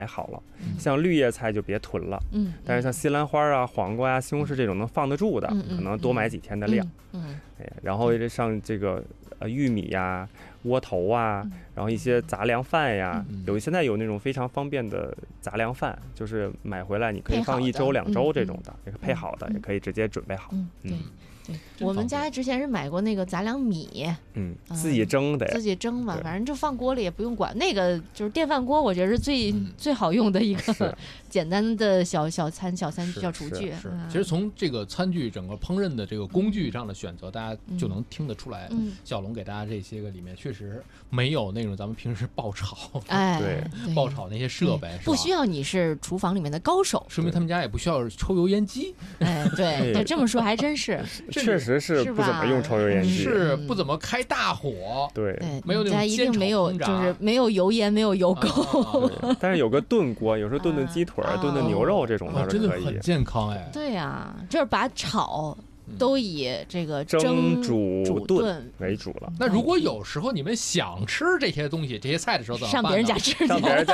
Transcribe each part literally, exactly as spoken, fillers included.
好了。嗯、像绿叶菜就别囤了， 嗯， 但是像西兰花啊、黄瓜啊、西红柿这种能放得住的， 嗯、 可能多买几天的量。 嗯，嗯哎，然后像这个呃玉米呀、窝头啊， 嗯、 然后一些杂粮饭呀， 嗯、 有现在有那种非常方便的杂粮饭，就是买回来你可以放一周、两周这种的，也可以配好的， 嗯、 也可以直接准备好。 嗯，对。对，我们家之前是买过那个杂粮米， 嗯，自己蒸的， 自己蒸嘛，反正就放锅里也不用管。那个就是电饭锅，我觉得是最、嗯、最好用的一个简单的小小餐小餐小厨具。 是，是嗯、其实从这个餐具整个烹饪的这个工具上的选择，大家就能听得出来。 嗯， 小龙给大家这些个里面确实没有那种咱们平时爆炒， 哎， 对， 爆炒那些设备， 不需要你是厨房里面的高手， 说明他们家也不需要抽油烟机。 哎，对，对，这么说还真是， 确实是。不怎么用抽油烟机， 是不怎么开大火， 对， 没有那种一定没有，就是没有油烟，没有油垢。 啊、但是有个炖锅，有时候炖炖鸡腿、炖炖牛肉这种倒是可以， 真的很健康哎。 对呀、啊，就是把炒。都以这个蒸、 煮、 炖为主了。 那如果有时候你们想吃这些东西、这些菜的时候，怎么办呢？ 上别人家吃去， 上别人家，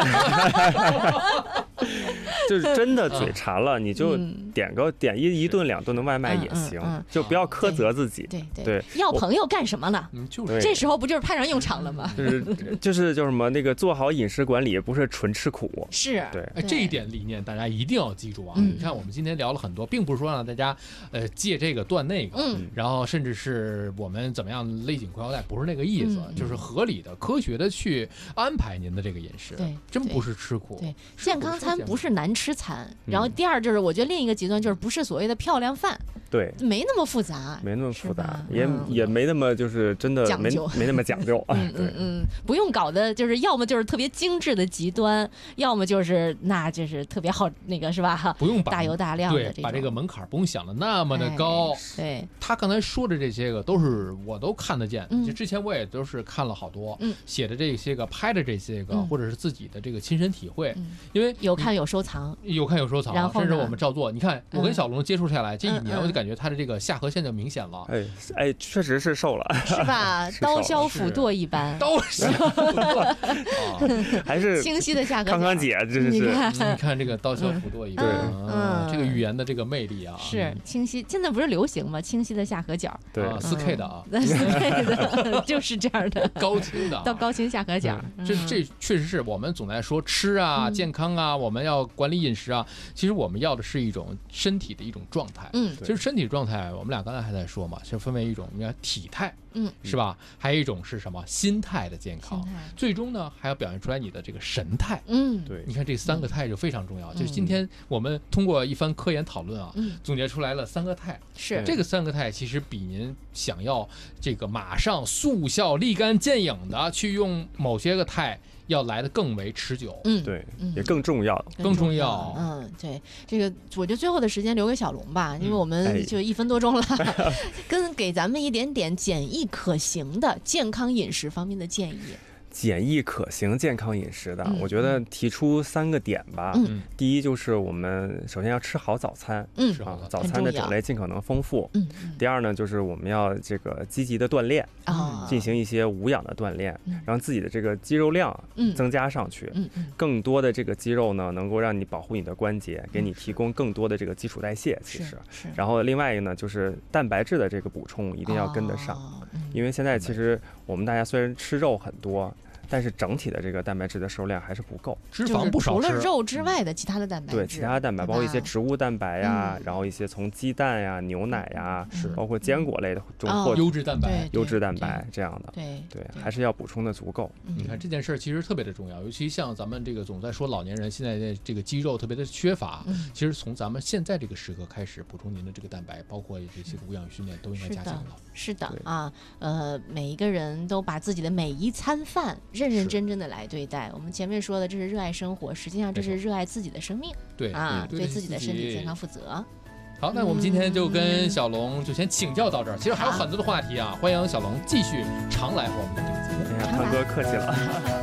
就是真的嘴馋了，你就点个点一一顿两顿的外卖也行，就不要苛责自己。 对对对， 要朋友干什么呢？ 就是这时候不就是派上用场了吗？ 就是就是叫什么那个做好饮食管理，不是纯吃苦。 是， 对， 哎，这一点理念大家一定要记住啊！你看，我们今天聊了很多，并不是说让大家呃借这个。断那个， 嗯， 然后甚至是我们怎么样勒紧裤腰带，不是那个意思， 嗯、 就是合理的、科学的去安排您的这个饮食， 对， 真不是吃苦。 对，健康餐不是难吃餐。嗯、然后第二就是，我觉得另一个极端就是不是所谓的漂亮饭， 对， 没那么复杂， 没那么复杂，也、 嗯、 也没那么就是真的没没那么讲究， 嗯嗯嗯，不用搞的就是要么就是特别精致的极端，要么就是那就是特别好那个是吧？ 不用把大油大量的对，把这个门槛不用想的那么的高。 哎、对， 他刚才说的这些个都是我都看得见， 嗯、 就之前我也都是看了好多， 嗯， 写的这些个、拍的这些个， 嗯、 或者是自己的这个亲身体会， 嗯、 因为有看有收藏， 有看有收藏， 然后甚至我们照做。你看，我跟小龙接触下来、 嗯、 这一年，我就感觉他的这个下颌线就明显了， 哎哎，确实是瘦了， 是吧？刀削斧剁一般， 刀削斧剁， 还是清晰的下颌角。 康康姐，这是你看，你看这个刀削斧剁一般， 嗯， 这个语言的这个魅力啊， 是清晰。现在不是流行吗？清晰的下颌角。 对， 四 K 的啊， 四 K 的，就是这样的， 高清的， 到高清下颌角。 这这确实是我们总在说吃啊、健康啊，我们要管理饮食啊。其实我们要的是一种身体的一种状态。 嗯， 其实身体状态，我们俩刚才还在说嘛，就分为一种你看体态， 嗯， 是吧？还有一种是什么心态的健康，最终呢还要表现出来你的这个神态。 嗯， 对， 你看这三个态就非常重要。就是今天我们通过一番科研讨论啊， 嗯， 总结出来了三个态。 是这个三个态，其实比您想要这个马上速效、立竿见影的去用某些个态，要来的更为持久。 嗯， 对， 嗯、 也更重要， 更重要。 嗯，对，这个我觉得最后的时间留给小龙吧，因为我们就一分多钟了，哎、跟给咱们一点点简易可行的健康饮食方面的建议。 简易可行健康饮食的、 嗯、 我觉得提出三个点吧、 嗯、 第一就是我们首先要吃好早餐， 嗯啊，早餐的种类尽可能丰富。 嗯， 第二呢就是我们要这个积极的锻炼啊、 进行一些无氧的锻炼、嗯、让自己的这个肌肉量增加上去、 嗯嗯、 更多的这个肌肉呢能够让你保护你的关节，给你提供更多的这个基础代谢，其实然后另外一个呢就是蛋白质的这个补充一定要跟得上、 哦嗯、因为现在其实我们大家虽然吃肉很多，但是整体的这个蛋白质的摄入量还是不够， 脂肪不少吃， 除了肉之外的其他的蛋白质， 对其他的蛋白，包括一些植物蛋白呀、 嗯， 然后一些从鸡蛋呀、牛奶呀， 是包括坚果类的中哦或优质蛋白、 优质蛋白这样的， 对对，还是要补充的足够。 你看这件事儿其实特别的重要，尤其像咱们这个总在说老年人现在的这个肌肉特别的缺乏，其实从咱们现在这个时刻开始补充您的这个蛋白，包括这些无氧训练都应该加强了。 是的啊，呃，每一个人都把自己的每一餐饭认认真真的来对待。我们前面说的这是热爱生活，实际上这是热爱自己的生命。 对啊， 对自己的身体健康负责。 好，那我们今天就跟小龙就先请教到这儿。其实还有很多的话题啊，欢迎小龙继续常来和我们的这个节目。 哎呀，汤哥客气了。